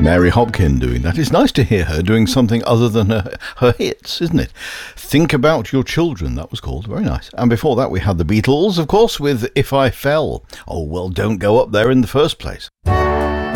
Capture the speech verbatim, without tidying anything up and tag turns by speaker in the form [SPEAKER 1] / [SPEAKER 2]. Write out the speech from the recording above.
[SPEAKER 1] Mary Hopkin doing that. It's nice to hear her doing something other than her, her hits, isn't it? Think About Your Children, that was called. Very nice. And before that we had the Beatles, of course, with If I Fell. Oh, well, don't go up there in the first place.